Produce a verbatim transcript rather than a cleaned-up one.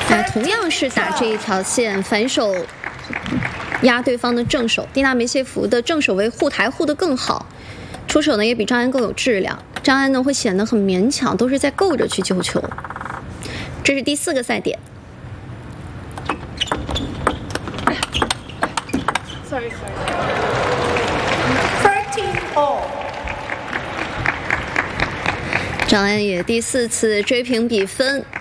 那同样是打这一条线，反手压对方的正手，蒂娜梅谢夫的正手为护台护得更好，出手呢也比张安更有质量。张安呢会显得很勉强，都是在够着去救球。这是第四个赛点。 Sorry, sorry. Thirteen all. 张安也第四次追平比分。